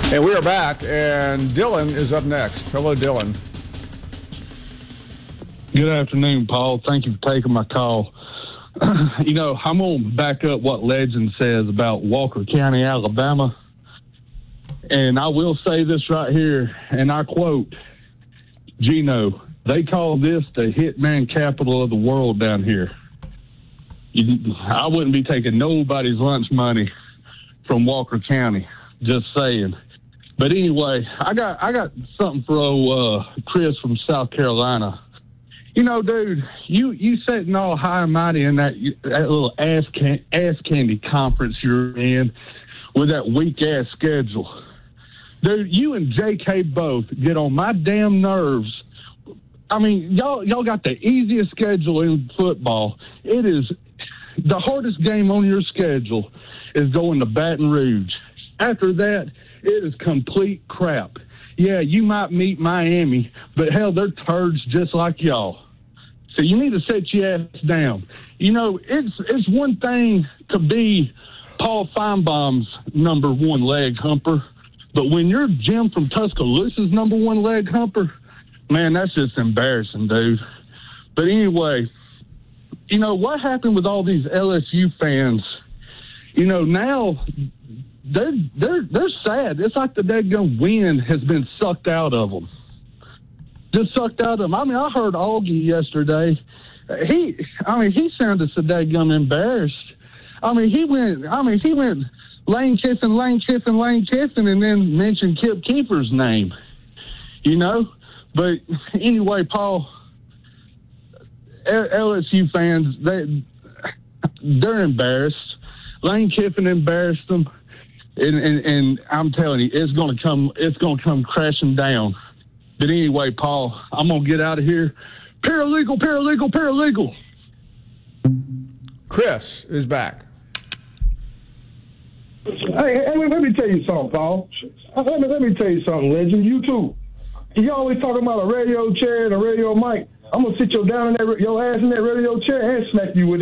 And we are back, and Dylan is up next. Hello, Dylan. Good afternoon, Paul. Thank you for taking my call. I'm going to back up what legend says about Walker County, Alabama. And I will say this right here, and I quote, Gino, they call this the hitman capital of the world down here. I wouldn't be taking nobody's lunch money from Walker County, just saying. But anyway, I got something for Chris from South Carolina. Dude, you sitting all high and mighty in that little ass candy conference you're in with that weak ass schedule. Dude, you and JK both get on my damn nerves. I mean, y'all got the easiest schedule in football. It is the hardest game on your schedule is going to Baton Rouge. After that, it is complete crap. Yeah, you might meet Miami, but hell, they're turds just like y'all. So you need to set your ass down. It's one thing to be Paul Feinbaum's number one leg humper, but when you're Jim from Tuscaloosa's number one leg humper, man, that's just embarrassing, dude. But anyway, what happened with all these LSU fans? Now they're sad. It's like the daggone wind has been sucked out of them. Just sucked out of them. I mean, I heard Augie yesterday. He sounded so daggone embarrassed. He went Lane Kiffin, and then mentioned Kip Keeper's name. But anyway, Paul, LSU fans, they're embarrassed. Lane Kiffin embarrassed them, and I'm telling you, it's gonna come crashing down. But anyway, Paul, I'm going to get out of here. Paralegal. Chris is back. Hey, let me tell you something, Paul. Let me tell you something, legend. You too. You always talking about a radio chair and a radio mic. I'm going to sit your ass in that radio chair and smack you with it.